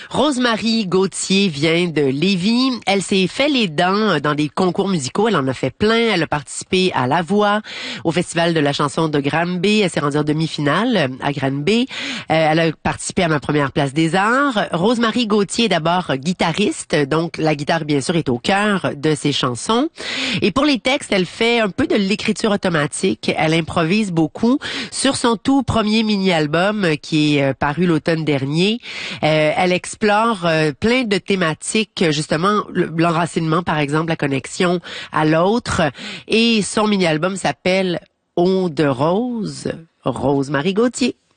Rose-Marie Gauthier vient de Lévis. Elle s'est fait les dents dans des concours musicaux. Elle en a fait plein. Elle a participé à La Voix, au Festival de la chanson de Granby. Elle s'est rendue en demi-finale à Granby. Elle a participé à Ma première place des arts. Rose-Marie Gauthier est d'abord guitariste. Donc, la guitare, bien sûr, est au cœur de ses chansons. Et pour les textes, elle fait un peu de l'écriture automatique. Elle improvise beaucoup. Sur son tout premier mini-album qui est paru l'automne dernier, elle explore plein de thématiques, justement l'enracinement, par exemple, la connexion à l'autre. Et son mini-album s'appelle Eau de rose, Rose-Marie Gauthier.